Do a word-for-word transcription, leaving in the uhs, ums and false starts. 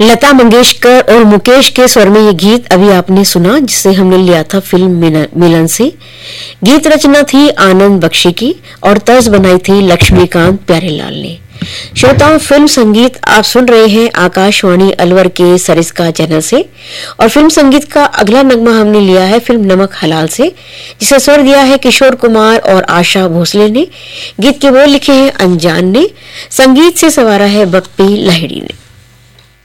लता मंगेशकर और मुकेश के स्वर में ये गीत अभी आपने सुना, जिसे हमने लिया था फिल्म मिलन से। गीत रचना थी आनंद बख्शी की और तर्ज बनाई थी लक्ष्मीकांत प्यारेलाल ने। श्रोताओं, फिल्म संगीत आप सुन रहे हैं आकाशवाणी अलवर के सरिस्का चैनल से, और फिल्म संगीत का अगला नगमा हमने लिया है फिल्म नमक हलाल से, जिसे स्वर दिया है किशोर कुमार और आशा भोसले ने। गीत के बोल लिखे हैं अनजान ने, संगीत से सवारा है बप्पी लाहिड़ी ने।